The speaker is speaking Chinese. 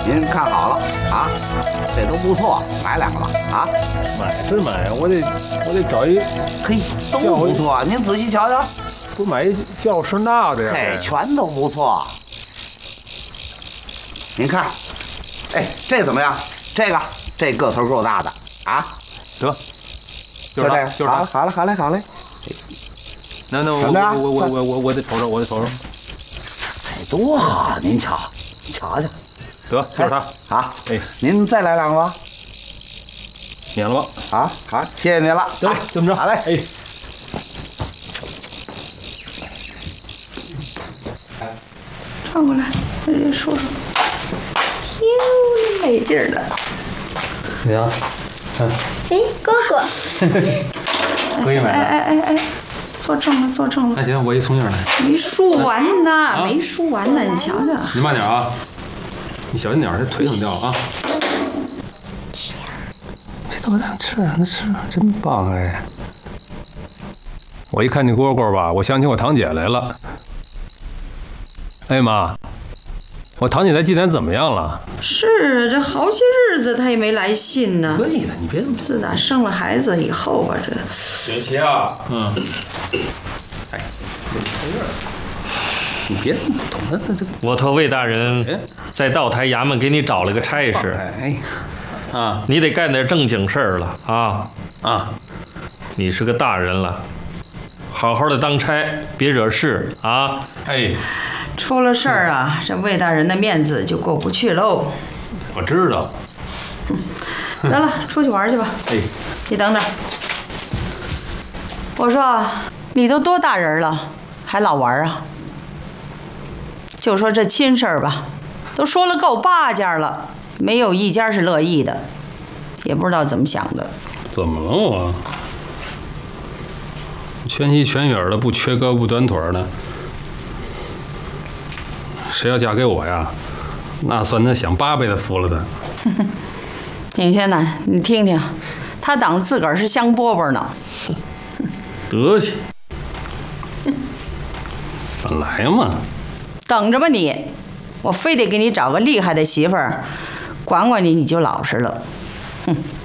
您看好了啊，这都不错，买2个吧啊。 买是买，我得找一， 嘿，都不错，您仔细瞧瞧。 不买一叫声大的呀？ 嘿，全都不错。您看，哎，这怎么样？这个头够大的啊。 得， 就这个， 就是它。 好嘞。 那我得瞅瞅。 这多好，您瞧瞧。 得，就是它啊。 哎， 您再来2个吧。 免了吧？ 好，谢谢您了。 得，这么着。 好嘞。 哎。 转过来，我这说说。哟，没劲儿了。 怎样？ 哎，哥哥。 可以买的。 哎，坐正了。 那行，我一从这儿来。 没梳完呢，你瞧瞧。 你慢点啊！你小心点，这腿怎么掉了啊？这都让吃，真棒哎！ 我一看你蝈蝈吧，我想起我堂姐来了。哎妈，我堂姐在济南怎么样了？ 是这好些日子她也没来信呢。 对的，你别自打生了孩子以后啊，这。 雪琪啊，哎，你别那么懂， 我托魏大人在道台衙门给你找了个差事，你得干点正经事儿了啊！你是个大人了，好好的当差，别惹事啊！ 哎， 出了事儿啊，这魏大人的面子就过不去喽。 我知道。 得了，出去玩去吧。 哎， 你等等。我说，你都多大人了，还老玩啊？就说这亲事儿吧，都说了够8家了，没有一家是乐意的，也不知道怎么想的。 怎么了我？全心全影的，不缺胳膊短腿的。谁要嫁给我呀？那算他享8辈子福了的。 景轩呐，你听听，他当自个儿是香饽饽呢。 得去。本来嘛。 等着吧你，我非得给你找个厉害的媳妇儿，管管你，你就老实了。哼。